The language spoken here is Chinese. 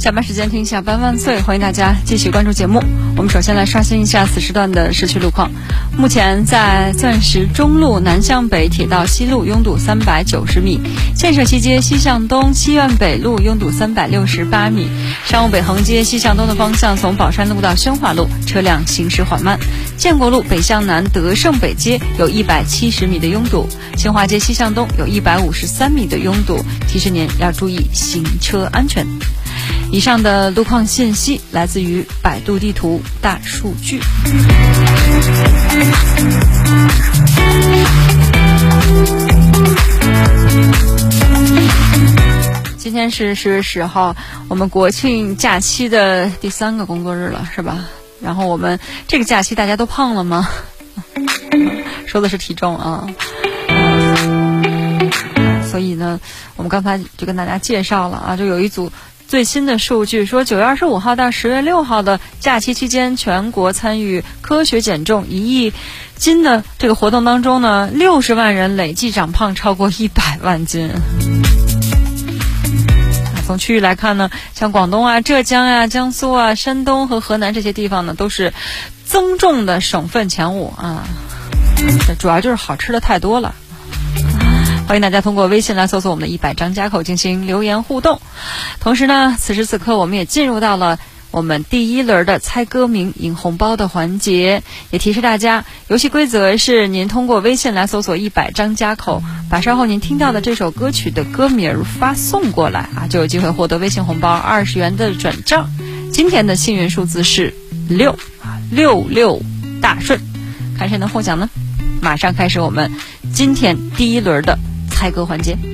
下班时间听下班万岁，欢迎大家继续关注节目。我们首先来刷新一下此时段的市区路况。目前在钻石中路南向北铁道西路拥堵390米，建设西街西向东西苑北路拥堵368米，商务北横街西向东的方向从宝山路到宣华路车辆行驶缓慢，建国路北向南德胜北街有170米的拥堵，清华街西向东有153米的拥堵，提示您要注意行车安全。以上的路况信息来自于百度地图大数据。今天是10月10号，我们国庆假期的第3个工作日了，是吧？然后我们这个假期大家都胖了吗？说的是体重啊。所以呢，我们刚才就跟大家介绍了啊，就有一组最新的数据说，9月25号到10月6号的假期期间，全国参与科学减重1亿斤的这个活动当中呢，60万人累计长胖超过100万斤。从区域来看呢，像广东啊、浙江啊、江苏啊、山东和河南这些地方呢，都是增重的省份前5啊。主要就是好吃的太多了。欢迎大家通过微信来搜索我们的100张家口进行留言互动。同时呢，此时此刻我们也进入到了我们第1轮的猜歌名赢红包的环节，也提示大家，游戏规则是您通过微信来搜索100张家口，把稍后您听到的这首歌曲的歌名发送过来啊，就有机会获得微信红包20元的转账。今天的幸运数字是666大顺，看谁能获奖呢？马上开始我们今天第1轮的猜歌环节。